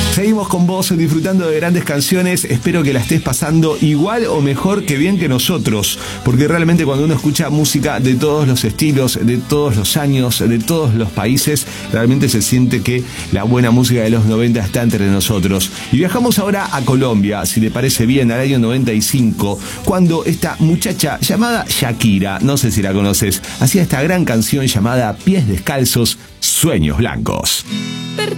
Seguimos con vos disfrutando de grandes canciones. Espero que la estés pasando igual o mejor que bien que nosotros, porque realmente cuando uno escucha música de todos los estilos, de todos los años, de todos los países, realmente se siente que la buena música de los 90 está entre nosotros. Y viajamos ahora a Colombia, si te parece bien, al año 95, cuando esta muchacha llamada Shakira, no sé si la conoces, hacía esta gran canción llamada Pies Descalzos, Sueños Blancos.